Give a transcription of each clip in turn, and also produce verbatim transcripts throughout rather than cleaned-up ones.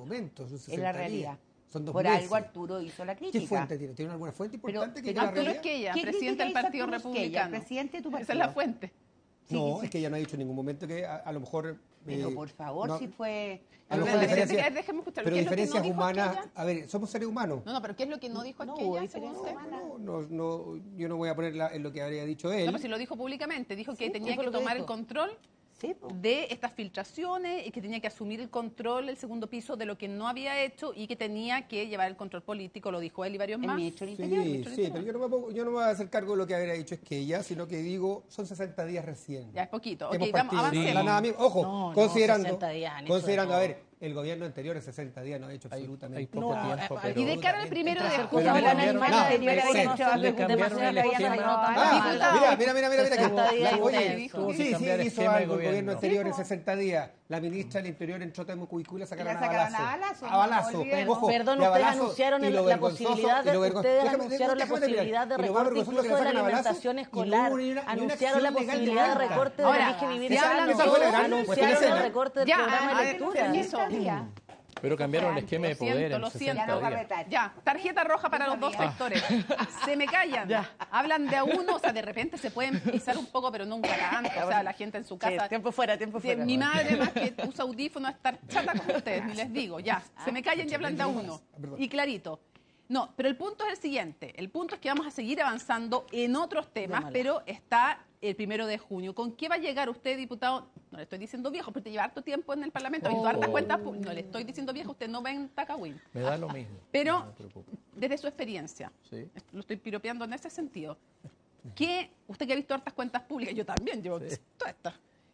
argumentos. Son Es sesenta la realidad. días. Son dos Por meses. algo Arturo hizo la crítica. ¿Qué fuente tiene? ¿Tiene alguna fuente importante Pero- que pero diga la Arturo realidad? Esquella, ¿Qué presidente crítica del hizo Partido Arturo Esquella, Republicano. presidente de tu Esa es partido? la fuente. Sí, No, sí. es que ella no ha dicho en ningún momento que a, a lo mejor... Pero eh, por favor, no- si fue... a lo Pero mejor déjeme- diferencias, déjeme escuchar, pero ¿qué es lo que no diferencias dijo humanas... Esquella? A ver, somos seres humanos. No, no, pero ¿qué es lo que no dijo No, Esquella, hay según usted? diferencias No, no, no, yo no voy a poner la- en lo que habría dicho él. No, pero si lo dijo públicamente, dijo que Sí, tenía ¿qué fue que lo que tomar el dijo? control Sí, po. de estas filtraciones y que tenía que asumir el control, el segundo piso, de lo que no había hecho y que tenía que llevar el control político, lo dijo él y varios El más. ministro del Sí, Interior. ministro del sí, Interior. pero yo no, me pongo- yo no me voy a hacer cargo de lo que habría dicho es que ella, sino que digo, son sesenta días recién. Ya es poquito. Que Ok, hemos vamos, partido. avancemos. La nada misma. Ojo, No, no, considerando, sesenta días han hecho considerando, de a todo. ver, el gobierno anterior en sesenta días no ha hecho Hay- absolutamente hay poco nada. tiempo, No, pero- Y de cara al primero de Entre junio, hacer Pero cosas mira, en el nada, anterior perfecto. había hecho Le cambiaron demasiado el que había esquema. salido tan Ah, mal. mira, mira, mira, mira, mira, que sesenta días la- y oye, usted. Tuvo que sí, sí, cambiar hizo esquema de algo el gobierno gobierno. anterior Sí, en po. sesenta días. La ministra del Interior entró a Mucuicú y la sacaron la a sacaron balazo. a balazo, A no balazo. olvidemos. Ojo, Perdón, y a ustedes balazo, anunciaron y el- lo la vergonzoso- posibilidad de- y lo vergon- ustedes déjame- anunciaron la déjame terminar. posibilidad de Y lo recorte vergonzoso incluso que la de la sacan a balazo, alimentación y no escolar. hubo ni una- ni una Anunciaron la acción legal de posibilidad de nada. recorte de Ahora, la Dije si Vivir hablan Sano. de- ¿Esa fue legal? Anunciaron Pues el tiene- recorte del Ya, programa a de ver, lectura. permiso. Pero cambiaron el Lo esquema de siento, poder lo en siento. sesenta Ya no va a días. retar. Ya, tarjeta roja para Yo los dos sabía. sectores. Se me callan. Hablan de a uno, o sea, de repente se pueden pisar un poco, pero nunca tanto. O sea, la gente en su casa. Sí, tiempo fuera, tiempo Sí, fuera. mi madre, más que usa audífonos, estar chata con ustedes, ni les digo. Ya, se me callan y hablan de a uno. Y clarito. No, pero el punto es el siguiente. El punto es que vamos a seguir avanzando en otros temas, Démosle. pero está el primero de junio. ¿Con qué va a llegar usted, diputado? No le estoy diciendo viejo, porque lleva harto tiempo en el Parlamento, ha visto hartas cuentas públicas. No le estoy diciendo viejo, usted no ve en Tacawin. Me da lo mismo. Pero No me preocupa. desde su experiencia, Sí. lo estoy piropeando en ese sentido, que usted que ha visto hartas cuentas públicas, yo también llevo Sí. todas estas,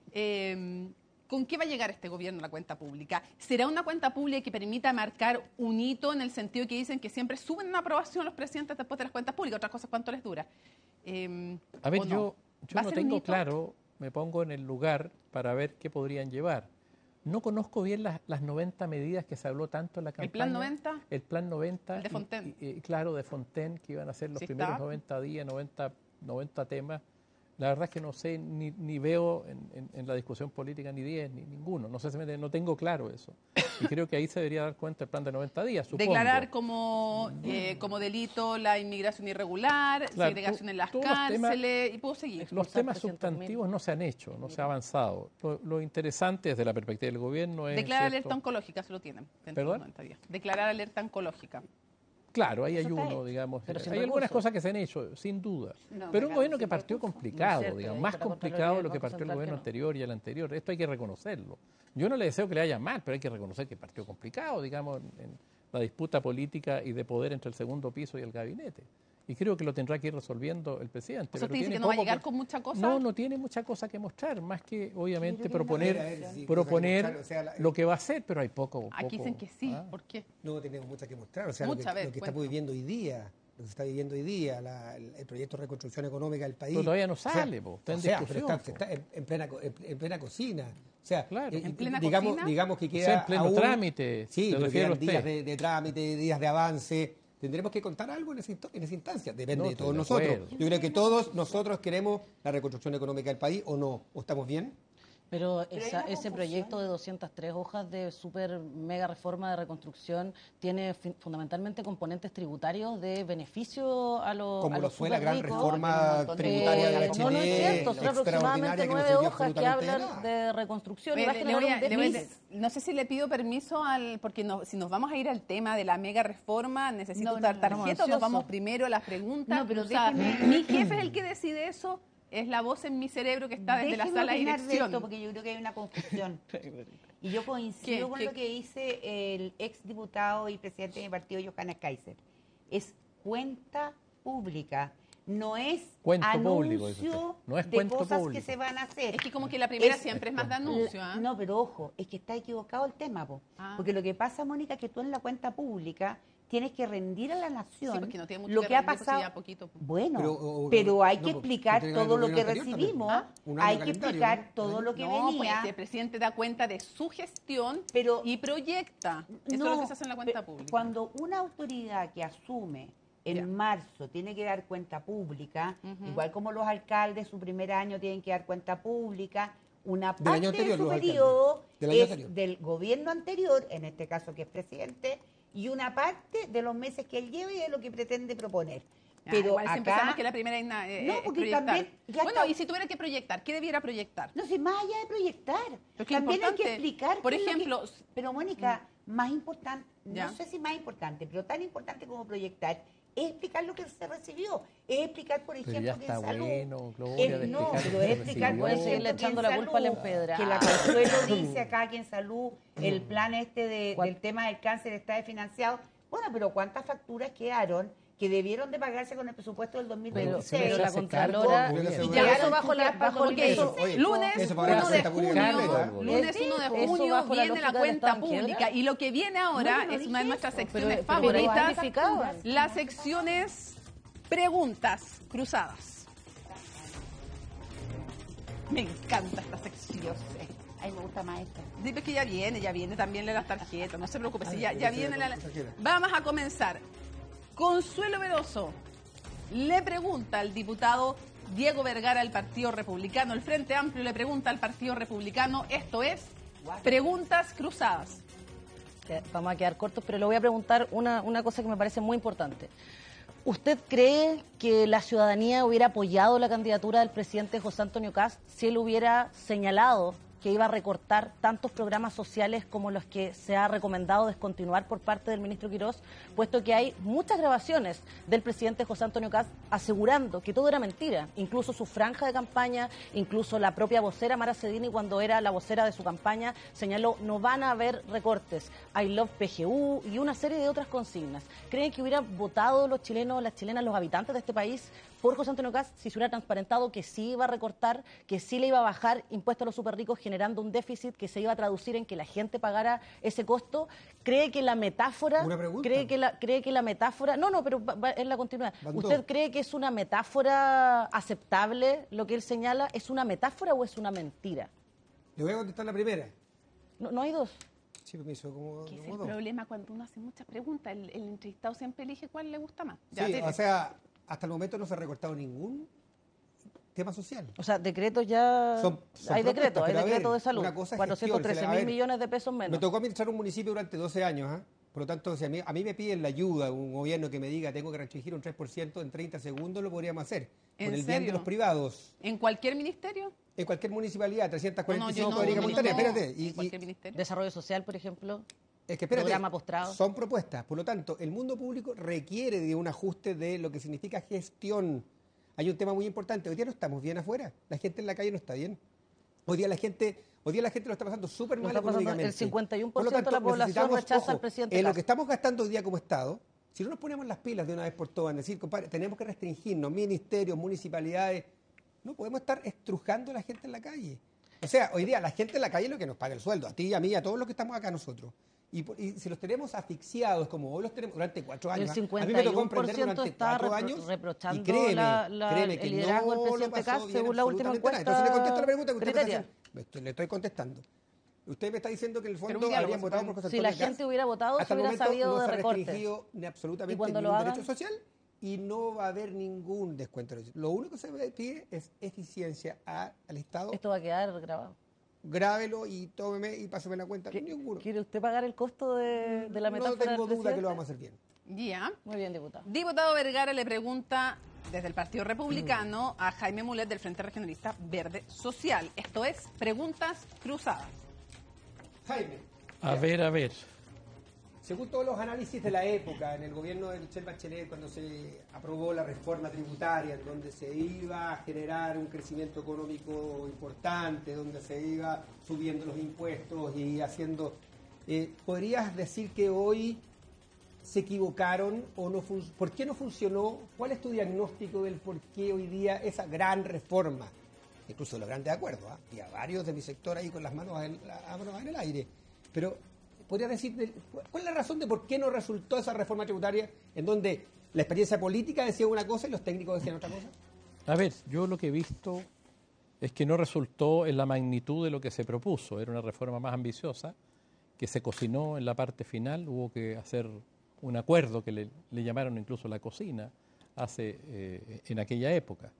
eh, ¿con qué va a llegar este gobierno a la cuenta pública? ¿Será una cuenta pública que permita marcar un hito en el sentido que dicen que siempre suben una aprobación los presidentes después de las cuentas públicas? Otras cosas, ¿cuánto les dura? Eh, A ver, ¿o no? yo, yo ¿Va a no ser un tengo hito? claro, me pongo en el lugar para ver qué podrían llevar. No conozco bien las, las noventa medidas que se habló tanto en la campaña. ¿El plan noventa? El plan noventa. El de y- Fontaine. y- y, claro, de Fontaine, que iban a ser los Sí primeros está. noventa días, noventa, noventa temas. La verdad es que no sé, ni, ni veo en, en- en la discusión política ni diez, ni ninguno. No sé si me- no tengo claro eso. Y creo que ahí se debería dar cuenta el plan de noventa días, supongo. Declarar como, eh, como delito la inmigración irregular, Claro, segregación to- en las todos los temas- cárceles, y puedo seguir. Los Expulsar temas trescientos mil. sustantivos no se han hecho, no se ha avanzado. Lo, lo interesante desde la perspectiva del gobierno es... Declarar ¿cierto? alerta oncológica, se lo tienen. dentro de ¿Perdón? noventa días. Declarar alerta oncológica. Claro, ahí hay Eso está uno, hecho, digamos. pero sin Hay algunas recursos. cosas que se han hecho, sin duda. No, pero un claro, gobierno que sin partió recursos. complicado, No es cierto, digamos, ahí más para complicado Contraloría de del lo que Banco partió el Central gobierno que no. anterior y el anterior. Esto hay que reconocerlo. Yo no le deseo que le haya mal, pero hay que reconocer que partió complicado, digamos, en la disputa política y de poder entre el segundo piso y el gabinete. Y creo que lo tendrá que ir resolviendo el presidente. O sea, pero usted dice tiene que no va a poco llegar que- con mucha cosa. No, no tiene mucha cosa que mostrar, más que obviamente Yo creo que proponer, no. A ver, a ver, sí, proponer cosa que mostrar, o sea, la- lo que va a hacer, pero hay poco. Aquí poco- dicen que sí. ah. ¿Por qué? No tenemos mucho que mostrar. O sea, lo que, Mucha vez, lo que cuenta. estamos viviendo hoy día, lo que se está viviendo hoy día, la- el, el proyecto de reconstrucción económica del país. Pero todavía no O sea, sale, po, está en o sea, discusión, pero está, po. está en, en plena, co- en, en plena cocina. O sea, Claro. eh, ¿En plena digamos, cocina? digamos que O queda sea, en pleno aún- trámite, Sí, se pero refiere quedan usted. días de, de trámite, días de avance. Tendremos que contar algo en esa, insto- en esa instancia. Depende No, de estoy todos de nosotros. acuerdo. Yo creo que todos nosotros queremos la reconstrucción económica del país, ¿o no? ¿O estamos bien? Pero, Pero hay esa- una ese confusión. proyecto de doscientas tres hojas de super mega reforma de reconstrucción tiene fin- fundamentalmente componentes tributarios de beneficio a los Como a lo los fue la gran superricos. reforma montón de- tributaria de Eh, Bachelet, no, no es cierto, son aproximadamente extraordinaria, que no nueve sirvió hojas que absolutamente hablan nada. de reconstrucción y Le- va a le generar voy a- un le voy a- déficit. no sé si le pido permiso al, porque no, si nos vamos a ir al tema de la mega reforma, necesito No, no, dar no, tarjeta o nos ansioso. vamos primero a las preguntas. No, pero O sea, déjeme- mi jefe es el que decide eso, es la voz en mi cerebro que está desde la Déjeme sala de opinar de dirección. esto, porque yo creo que hay una confusión. Y yo coincido ¿Qué? con ¿Qué? lo que dice el ex diputado y presidente de mi partido, Johanna Kaiser. Es cuenta pública, no es Cuento anuncio público, dice usted. No es de cuento cosas público. que se van a hacer. Es que como que la primera Es- siempre es más de anuncio. ¿ah? No, pero ojo, es que está equivocado el tema, po. Ah. Porque lo que pasa, Mónica, es que tú en la cuenta pública tienes que rendir a la nación Sí, porque no tiene mucho lo que que ha rendir, pues, pasado. sí, ya poquito, po. Bueno, Pero, o- pero hay no, que pues, explicar tiene que ver todo con lo el que gobierno anterior recibimos, también. Ah, un año hay que calendario, explicar ¿no? todo lo que No, venía. pues el presidente da cuenta de su gestión Pero- y proyecta. Eso No, es lo que se hace en la cuenta pe- pública. Cuando una autoridad que asume en Ya. marzo tiene que dar cuenta pública, Ujú. igual como los alcaldes su primer año tienen que dar cuenta pública, una Del parte año anterior, de su los periodo alcaldes. Del año es anterior. del gobierno anterior, en este caso que es presidente, y una parte de los meses que él lleva y de lo que pretende proponer. Ah, Pero igual siempre acá, sabemos que la primera igna- eh, No, es porque proyectar. también ya Bueno, está- y si tuviera que proyectar, ¿qué debiera proyectar? no sé, más allá de proyectar, Pero qué también hay que importante. explicar. Por qué es lo que- ejemplo, pero Mónica, más importante, Ya. no sé si más importante, pero tan importante como proyectar, es explicar lo que se recibió, es explicar, por Pero ejemplo, ya que está en salud, bueno, Gloria, es- de no, explicar pero lo es que explicar, por recibió. Pueden seguirle ejemplo, que en echando la salud, culpa al empedrado. que la Consuelo dice acá que en salud el plan este de- ¿Cuál? del tema del cáncer está desfinanciado. Bueno, pero ¿cuántas facturas quedaron que debieron de pagarse con el presupuesto del dos mil Pero, veintiséis? pero la hace Contralora, cargo, y Gloria. ya Llegaron eso bajo, la, estudiar para bajo el el Ok, Eso, peso. oye, lunes eso para la uno de cuenta pública junio, completa. lunes uno de Eso junio bajo la viene lógica la del cuenta Estado en quiebra. pública y lo que viene ahora No, yo no es una de dije nuestras eso. secciones Pero- pero por ahí favoritas, justificaban. las secciones preguntas cruzadas. Me encanta esta sección. Yo sé. A mí me gusta más esta. Dime que ya viene, ya viene también las tarjetas, no se preocupe, si ya, Ah, ya sí, viene la... la tarjeta. Vamos a comenzar. Consuelo Veloso le pregunta al diputado Diego Vergara del Partido Republicano, el Frente Amplio le pregunta al Partido Republicano, esto es preguntas cruzadas. Que Vamos a quedar cortos, pero le voy a preguntar una, una cosa que me parece muy importante. ¿Usted cree que la ciudadanía hubiera apoyado la candidatura del presidente José Antonio Kast si él hubiera señalado que iba a recortar tantos programas sociales como los que se ha recomendado descontinuar por parte del ministro Quirós, puesto que hay muchas grabaciones del presidente José Antonio Kast asegurando que todo era mentira, incluso su franja de campaña, incluso la propia vocera Mara Cedini, cuando era la vocera de su campaña, señaló no van a haber recortes, I love P G U y una serie de otras consignas. ¿Creen que hubieran votado los chilenos, las chilenas, los habitantes de este país por José Antonio Kast si se hubiera transparentado que sí iba a recortar, que sí le iba a bajar impuestos a los superricos, generando un déficit que se iba a traducir en que la gente pagara ese costo? ¿Cree que la metáfora, Una pregunta. cree que la, cree que la metáfora, no, no, pero va- va- es la continuidad. Van dos. ¿Usted cree que es una metáfora aceptable lo que él señala? ¿Es una metáfora o es una mentira? Le voy a contestar la primera. No, no hay dos. Sí, permiso, como, ¿Qué es como el dos. problema cuando uno hace muchas preguntas? El, el entrevistado siempre elige cuál le gusta más. Ya, Sí, dile. o sea, hasta el momento no se ha recortado ningún tema social. O sea, decretos ya... Son- son hay propuestas, decretos, hay pero a ver, decretos de salud. una cosa es cuatrocientos trece gestión, se le- a mil ver, millones de pesos menos. Me tocó administrar un municipio durante doce años, ¿ah? Por lo tanto, si a mí, a mí me piden la ayuda, un gobierno que me diga tengo que restringir un tres por ciento en treinta segundos, lo podríamos hacer. ¿En Por el bien serio? de los privados. ¿En cualquier ministerio? En cualquier municipalidad, trescientas No, no, cuarenta y yo cinco no, cuadrigas no, montañas. no. Espérate. ¿En Y, y- cualquier ministerio? Desarrollo social, por ejemplo. es que espérate. Programa postrado. Son propuestas. Por lo tanto, el mundo público requiere de un ajuste de lo que significa gestión. Hay un tema muy importante. Hoy día no estamos bien afuera. La gente en la calle no está bien. Hoy día la gente, hoy día la gente lo está pasando súper Lo mal está pasando- económicamente. el cincuenta y uno por Por lo ciento de la tanto, población necesitamos, rechaza al ojo, presidente En lo Kast. que estamos gastando hoy día como Estado, si no nos ponemos las pilas de una vez por todas, en decir, compadre, tenemos que restringirnos, ministerios, municipalidades, no podemos estar estrujando a la gente en la calle. O sea, hoy día la gente en la calle es lo que nos paga el sueldo, a ti, a mí, a todos los que estamos acá nosotros. Y, por- y si los tenemos asfixiados, como hoy los tenemos durante cuatro años, El ¿ah? a mí cincuenta me y tocó uno por emprender ciento durante está cuatro repro- años, reprochando y créeme, la- la- créeme que el liderazgo del no lo presidente pasó Kast bien según la última absolutamente nada. encuesta Entonces le contesto la pregunta que usted me está Criteria. haciendo. Le estoy- Le estoy contestando. Usted me está diciendo que en el Pero fondo un diálogo, habrían votado por supongo. José Si la Antonio gente Kast. hubiera votado, Hasta se el hubiera momento sabido no de se ha recortes. restringido ni absolutamente ¿Y cuando lo ningún hagan? derecho social y no va a haber ningún descuento. Lo único que se pide es eficiencia a- al Estado. Esto va a quedar grabado. Grábelo y tómeme y páseme la cuenta. ¿Qui- Ninguno. ¿Quiere usted pagar el costo de, de la No metáfora tengo del duda que presidente? lo vamos a hacer bien. Ya. Muy bien, diputado. Diputado Vergara le pregunta desde el Partido Republicano a Jaime Mulet del Frente Regionalista Verde Social. Esto es preguntas cruzadas. Jaime. A ver, a ver. Según todos los análisis de la época, en el gobierno de Michelle Bachelet, cuando se aprobó la reforma tributaria, en donde se iba a generar un crecimiento económico importante, donde se iba subiendo los impuestos y haciendo... eh, ¿Podrías decir que hoy se equivocaron o no fun- por qué no funcionó? ¿Cuál es tu diagnóstico del por qué hoy día esa gran reforma, incluso los grandes acuerdos, ¿ah? Y a varios de mi sector ahí con las manos en, las manos en el aire, pero podría decir del- cuál es la razón de por qué no resultó esa reforma tributaria en donde la experiencia política decía una cosa y los técnicos decían otra cosa? A ver, yo lo que he visto es que no resultó en la magnitud de lo que se propuso. Era una reforma más ambiciosa que se cocinó en la parte final. Hubo que hacer un acuerdo que le, le llamaron incluso la cocina hace eh, en aquella época.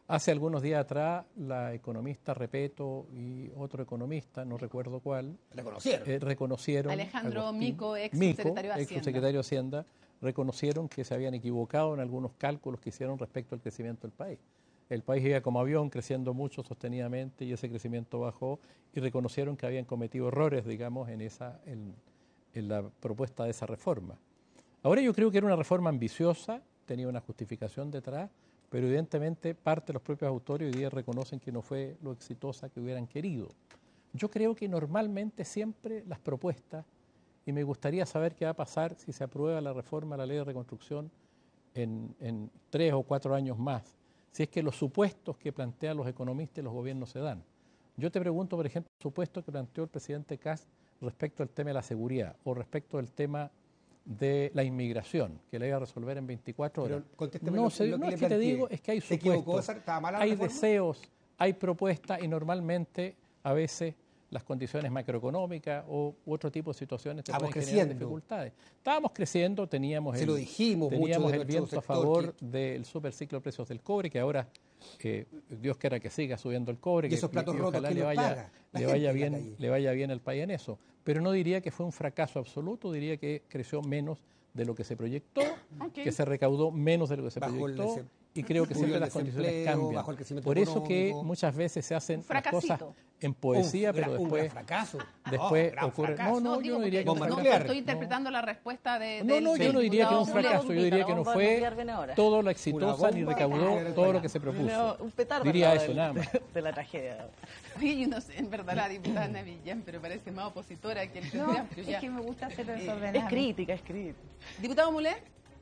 Hace algunos días atrás, la economista Repeto y otro economista, no recuerdo cuál, Reconocieron. eh, reconocieron... Alejandro Agustín Mico, ex Mico, subsecretario de ex Hacienda. subsecretario de Hacienda, reconocieron que se habían equivocado en algunos cálculos que hicieron respecto al crecimiento del país. El país iba como avión creciendo mucho sostenidamente y ese crecimiento bajó y reconocieron que habían cometido errores, digamos, en, esa, en, en la propuesta de esa reforma. Ahora yo creo que era una reforma ambiciosa, tenía una justificación detrás, pero evidentemente parte de los propios autores hoy día reconocen que no fue lo exitosa que hubieran querido. Yo creo que normalmente siempre las propuestas, y me gustaría saber qué va a pasar si se aprueba la reforma a la ley de reconstrucción en, en tres o cuatro años más, si es que los supuestos que plantean los economistas y los gobiernos se dan. Yo te pregunto, por ejemplo, el supuesto que planteó el presidente Kast respecto al tema de la seguridad o respecto al tema de la inmigración, que la iba a resolver en veinticuatro horas. Pero contésteme No, lo- se, lo que no le es que te planteé. digo, es que hay ¿Se equivocó? supuestos, ¿Estaba mala la hay reforma? deseos, hay propuestas y normalmente a veces las condiciones macroeconómicas o u otro tipo de situaciones te Estábamos pueden generar creciendo. dificultades. Estábamos creciendo, teníamos Se el, lo dijimos mucho teníamos de el nuestro viento a sector favor que- del superciclo de precios del cobre, que ahora eh, Dios quiera que siga subiendo el cobre, Y que esos platos y rotos, ojalá ¿quién le los vaya, paga? La le gente vaya en la bien, calle. le vaya bien al país en eso. Pero no diría que fue un fracaso absoluto, diría que creció menos de lo que se proyectó, Ok. que se recaudó menos de lo que se Bajo el proyectó, desem- y creo que subió siempre el las condiciones desempleo, cambian. bajó el crecimiento Por eso que económico. muchas veces se hacen Un las cosas fracasito. en poesía, Un gra- pero un gran después, fracaso. después No, gran ocurre... fracaso. No, no, digo yo no diría porque que un Bomba no, fracaso. nuclear. estoy interpretando la respuesta de, No, del- no, yo del no diría que es un diputado fracaso, Mulero. yo diría La que no bomba fue nuclear viene ahora. todo lo exitosa Una ni bomba recaudó nuclear todo en lo que se No, propuso. un petardo Diría al lado eso, del- nada más. de la tragedia. Sí, yo no sé, en verdad la diputada Ana Villán, pero parece más opositora que el Frente No, Amplio es ya. que me gusta hacer Es desordenado. crítica, es crítica. Diputado Mulet,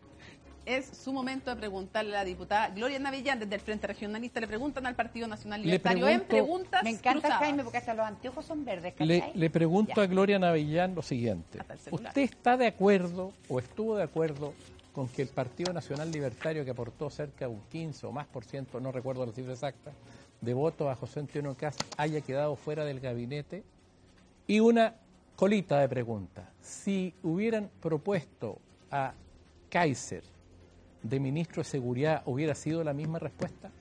es su momento de preguntarle a la diputada Gloria Navillán, desde el Frente Regionalista, le preguntan al Partido Nacional Le Libertario en pregunto- preguntas Me encanta cruzadas. Jaime porque hasta los anteojos son verdes, Le, ¿cachai? le pregunto Ya. a Gloria Navillán lo siguiente. Hasta el celular. ¿Usted está de acuerdo o estuvo de acuerdo con que el Partido Nacional Libertario, que aportó cerca de un quince o más por ciento, no recuerdo la cifra exacta, de votos a José Antonio Kast, haya quedado fuera del gabinete? Y una colita de preguntas. Si hubieran propuesto a Kaiser de ministro de Seguridad, ¿hubiera sido la misma respuesta?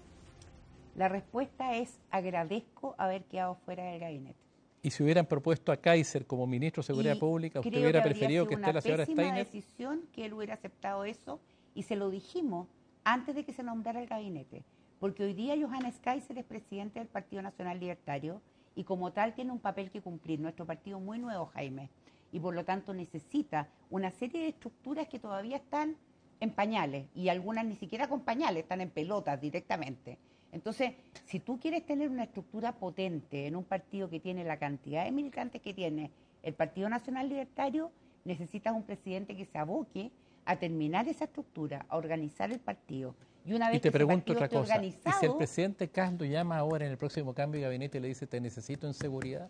La respuesta es agradezco haber quedado fuera del gabinete. Y si hubieran propuesto a Kaiser como ministro de Seguridad Y Pública, ¿usted creo hubiera que habría preferido sido que esté la señora una pésima Steiner? decisión que él hubiera aceptado eso y se lo dijimos antes de que se nombrara el gabinete. Porque hoy día Johannes Kaiser es presidente del Partido Nacional Libertario y como tal tiene un papel que cumplir. Nuestro partido es muy nuevo, Jaime, y por lo tanto necesita una serie de estructuras que todavía están en pañales y algunas ni siquiera con pañales, están en pelotas directamente. Entonces, si tú quieres tener una estructura potente en un partido que tiene la cantidad de militantes que tiene el Partido Nacional Libertario, necesitas un presidente que se aboque a terminar esa estructura, a organizar el partido. Y una vez Y te que ese pregunto partido otra esté cosa. ¿Y organizado, si el presidente Kast lo llama ahora en el próximo cambio de gabinete y le dice te necesito en seguridad?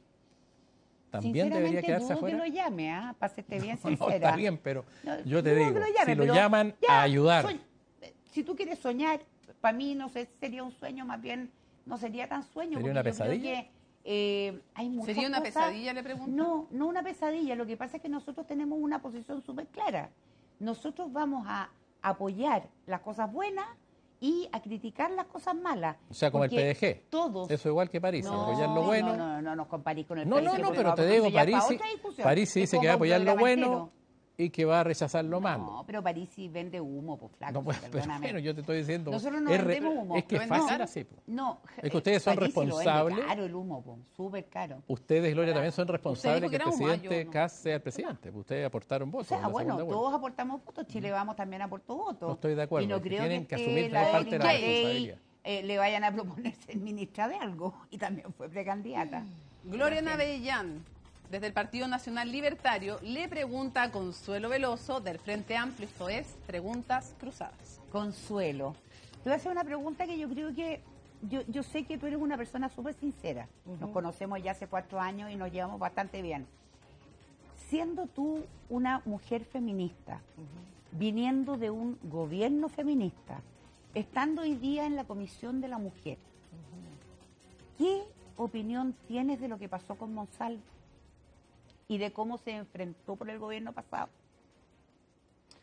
¿También debería sinceramente, quedarse dudo afuera? que lo llame, ¿ah? Para serte bien No, sincera. está bien, pero No, yo te dudo digo, que lo llame, si lo pero llaman ya, a ayudar, soñ- si tú quieres soñar, para mí no sé, sería un sueño, más bien no sería tan sueño. ¿Sería porque una yo creo pesadilla? que, eh, hay muchas ¿Sería una cosas- pesadilla, le pregunto? No, no una pesadilla. Lo que pasa es que nosotros tenemos una posición súper clara. Nosotros vamos a apoyar las cosas buenas y a criticar las cosas malas. o sea, como el porque P D G. Todos. Eso igual que París, No, apoyar lo bueno. No, no, no, no nos comparís con el No, no, P D G, no, porque pero vamos te a digo, ir ya París, para sí- otra discusión. París sí Es dice como que va a un apoyar lo programa bueno entero. y que va a rechazar lo malo. No, pero París sí vende humo, pues flaco, No, pues, pero perdóname. bueno, yo te estoy diciendo, Nosotros no es, re- vendemos humo. es que ¿Lo es venden fácil caro? así. po. No, Es que ustedes son París sí lo vende responsables. caro el humo, po, súper caro. Ustedes, Gloria, también son responsables dijo que que el era humo, presidente yo no. Kast sea el presidente. Ustedes aportaron O votos sea, en la bueno, segunda vuelta. todos aportamos votos, Chile Vamos también aportó votos. No estoy de acuerdo, Y no es que creo tienen que que, asumir la también parte de la Evelyn responsabilidad. Matei, eh, le vayan a proponer ser ministra de algo y también fue precandidata. Gloria Navellán, desde el Partido Nacional Libertario, le pregunta a Consuelo Veloso del Frente Amplio, esto es Preguntas Cruzadas. Consuelo, te voy a hacer una pregunta que yo creo que, yo, yo sé que tú eres una persona súper sincera. Nos conocemos ya hace cuatro años y nos llevamos bastante bien. Siendo tú una mujer feminista, viniendo de un gobierno feminista, estando hoy día en la Comisión de la Mujer, ¿qué opinión tienes de lo que pasó con Monsalve y de cómo se enfrentó por el gobierno pasado?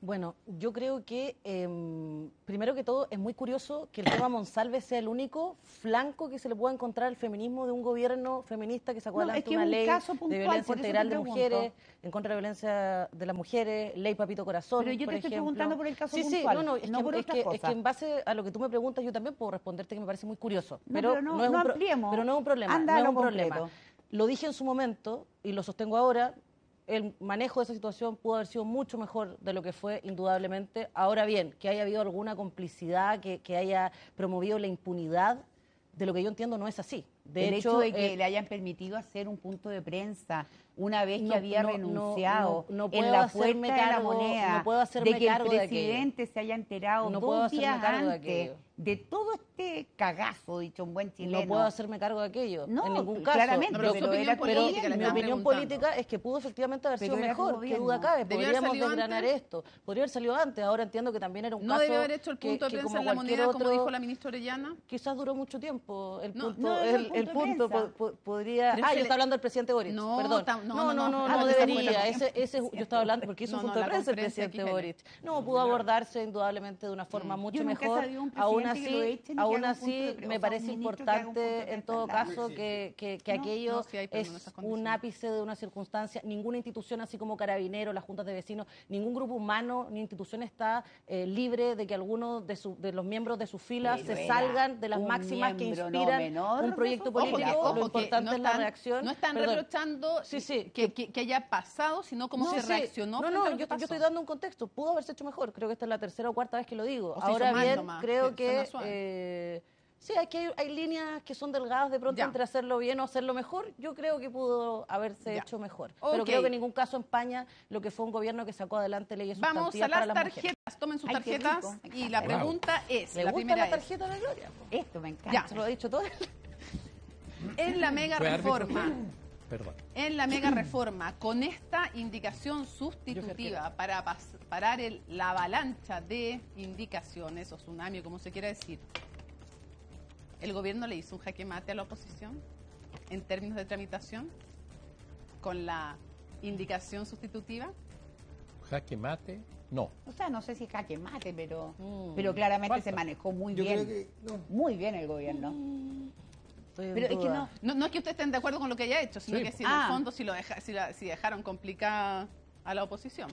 Bueno, yo creo que, eh, primero que todo, es muy curioso que el tema Monsalve sea el único flanco que se le pueda encontrar al feminismo de un gobierno feminista que sacó No, adelante es que una es un ley caso de puntual, violencia por eso te integral de pregunto. mujeres, en contra de la violencia de las mujeres, ley Papito Corazón, Pero yo por te estoy ejemplo. preguntando por el caso sí, puntual, Sí, no, no, es, no que, por es, otras que, es cosas. que en base a lo que tú me preguntas, yo también puedo responderte que me parece muy curioso. No, pero, pero no- es no un pro- ampliemos. pero no es un problema, Anda no a es lo un problema. concreto. Lo dije en su momento y lo sostengo ahora. El manejo de esa situación pudo haber sido mucho mejor de lo que fue, indudablemente. Ahora bien, que haya habido alguna complicidad, que, que haya promovido la impunidad, de lo que yo entiendo no es así. De el hecho, hecho de que eh, le hayan permitido hacer un punto de prensa una vez que No, había no, renunciado no, no en puedo la hacerme puerta de la cargo- moneda, no puedo hacerme de que el cargo de aquello. presidente se haya enterado No puedo dos hacerme días cargo de antes aquello. de todo este cagazo, dicho un buen chileno. no puedo hacerme cargo de aquello, No, en ningún caso. claramente, No, pero su pero opinión era política Pero le mi están opinión preguntando. política es que pudo efectivamente haber Pero sido era su mejor. ¿Qué duda gobierno. cabe? ¿Debió haber Podríamos salido desgranar antes? esto. Podría haber salido antes. Ahora entiendo que también era un ¿No caso debió haber hecho el que- punto de que prensa como en la cualquier moneda, como otro, dijo la ministra Orellana? Quizás duró mucho tiempo. El No, punto, no, es el el, el punto de punto prensa. po- po- podría. Pero Ah, se yo le- estaba hablando del presidente Boric. No, Perdón. tam- no, no, no, no, no. no, Ah, no esa fue debería. la- Ese, ese, yo estaba hablando porque hizo No, un no, punto de la prensa el conferencia presidente X G L. Boric. No, pudo abordarse indudablemente de una forma mucho Yo nunca he mejor. sabido un Aún presidente que lo así, echen y que aún haga un punto de así pre- o me sea, parece un ministro que haga un punto de importante en prensa todo al lado. caso que, que, que No, aquello no, sí hay, pero no en es esas un condiciones. ápice de una circunstancia. Ninguna institución, así como Carabineros, las juntas de vecinos, ningún grupo humano ni institución está eh, libre de que algunos de, su- de los miembros de sus filas Pero se era salgan de las un máximas que miembro no inspiran menor un de proyecto su político. fila. Lo Ojo, que importante no es la están- reacción. No están Perdón. reprochando Sí, sí, que, que- que haya pasado, sino cómo No, se sí. reaccionó. No, frente a no, lo yo, que yo pasó. estoy dando un contexto. Pudo haberse hecho mejor. Creo que esta es la tercera o cuarta vez que lo digo. O se hizo Ahora mal bien, nomás, creo que suena que... suave. eh, sí, hay, que hay líneas que son delgadas de pronto Ya. entre hacerlo bien o hacerlo mejor. Yo creo que pudo haberse Ya. hecho mejor. Ok. Pero creo que en ningún caso empaña lo que fue un gobierno que sacó adelante leyes Vamos a sustantivas las para las tarjetas. mujeres. Tomen sus Ay, qué tarjetas rico. y la Wow. pregunta es, ¿Le la gusta primera la es, tarjeta de la Gloria? Esto me encanta. Ya. Se lo ha dicho todo. en la mega ¿Fue árbitro? reforma, Perdón. en la mega reforma, con esta indicación sustitutiva para pas- parar el- la avalancha de indicaciones o tsunami, o como se quiera decir, ¿el gobierno le hizo un jaque mate a la oposición en términos de tramitación con la indicación sustitutiva? Jaque mate, no. O sea, no sé si jaque mate, pero, Mm. pero claramente Falta. se manejó muy Yo bien. creo que no. Muy bien el gobierno. Estoy en Pero es que duda. no, No, no es que ustedes estén de acuerdo con lo que haya hecho, sino Sí. que si en Ah. el fondo si, lo deja- si, la- si dejaron complicada a la oposición.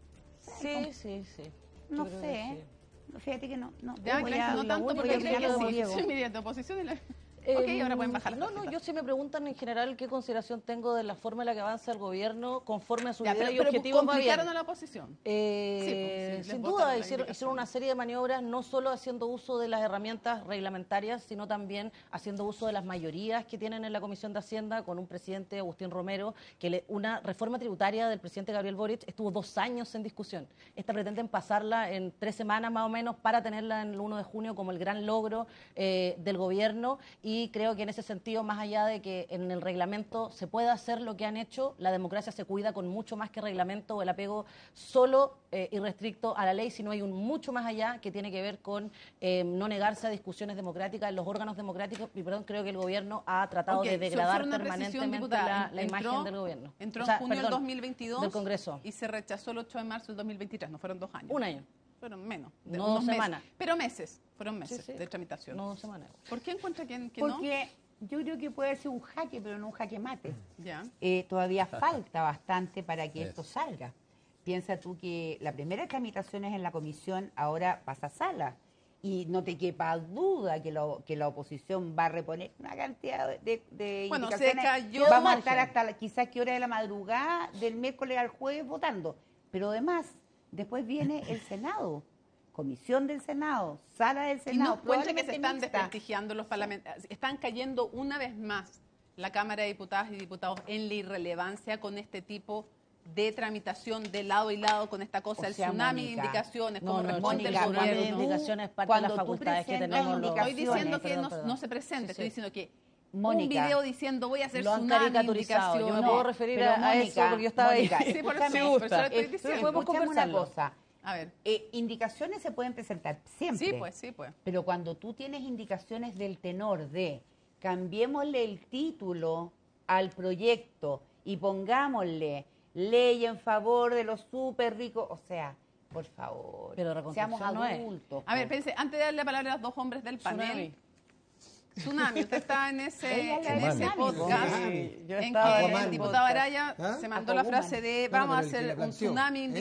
Sí, sí, sí. Yo no creo sé. que ¿eh? Fíjate que no. no Ya, voy ¿crees a- que no la tanto? única Porque voy a creen que creer sí. como Diego. Sí, mire, de oposición y la... Eh, Ok, ahora pueden bajar las No, no, tarjetas. yo sí me preguntan en general qué consideración tengo de la forma en la que avanza el gobierno conforme a su Ya, idea pero, y pero objetivos va bien. complicaron a la oposición. Eh, Sí, pues, sí, les sin botan duda, la hicieron, indicación. hicieron una serie de maniobras, no solo haciendo uso de las herramientas reglamentarias, sino también haciendo uso de las mayorías que tienen en la Comisión de Hacienda, con un presidente, Agustín Romero, que le- una reforma tributaria del presidente Gabriel Boric estuvo dos años en discusión. Esta pretenden pasarla en tres semanas más o menos para tenerla en el uno de junio como el gran logro eh, del gobierno, y creo que en ese sentido, más allá de que en el reglamento se pueda hacer lo que han hecho, la democracia se cuida con mucho más que reglamento o el apego solo eh, y restricto a la ley, sino hay un mucho más allá que tiene que ver con eh, no negarse a discusiones democráticas en los órganos democráticos, y perdón, creo que el gobierno ha tratado Ok, de so- degradar fue una precisión, permanentemente diputada. la, la Entró- imagen del gobierno. Entró O sea, en junio del perdón, dos mil veintidós del Congreso. y se rechazó el ocho de marzo del dos mil veintitrés, no fueron dos años. Un año. Fueron menos. de No unos dos meses. semanas. Pero meses, fueron meses Sí, sí. de tramitación. No dos semanas. ¿Por qué encuentra que, que no? Porque yo creo que puede ser un jaque, pero no un jaque mate. Ya. Eh, todavía falta bastante para que Eso. esto salga. Piensa tú que la primera tramitación es en la comisión, ahora pasa a sala. Y no te quepa duda que, lo, que la oposición va a reponer una cantidad de, de, de Bueno, se indicaciones. cayó- Vamos a margen. estar hasta la- quizás qué hora de la madrugada del miércoles al jueves votando. Pero además, después viene el Senado, comisión del Senado, sala del ¿Y no Senado. encuentra que se probablemente están mixta. desprestigiando los parlamentarios? Están cayendo una vez más la Cámara de Diputadas y Diputados en la irrelevancia con este tipo de tramitación de lado y lado con esta cosa O del sea, tsunami de Mónica, indicaciones, no, cómo no, responde Mónica, el tsunami de gobierno. indicaciones es parte de cuando las tú facultades que presentas tenemos los... Estoy diciendo indicaciones, que Perdón, no, perdón. no se presente, Sí, estoy sí. diciendo que Mónica, un video diciendo voy a hacer Lo han tsunami, caricaturizado. Yo me indicaciones. puedo referir pero a, a Mónica, eso porque yo estaba Mónica, ahí. Sí, por escúchame, eso, por eso lo estoy eh, diciendo. podemos escúchame una conversarlo. cosa. A ver. Eh, indicaciones se pueden presentar siempre. Sí, pues, sí, pues. Pero cuando tú tienes indicaciones del tenor de cambiémosle el título al proyecto y pongámosle ley en favor de los súper ricos, o sea, Por favor. Pero reconstrucción seamos no es. adultos. A ver, po. pense, antes de darle la palabra a los dos hombres del panel. Tsunami. Tsunami, usted está en ese, Ella es la en de ese Tsunami, podcast Sí, yo en estaba que en el ese diputado podcast. Araya ¿Ah? se mandó la frase de vamos a Bueno, pero el que hacer la un planteó. tsunami Ese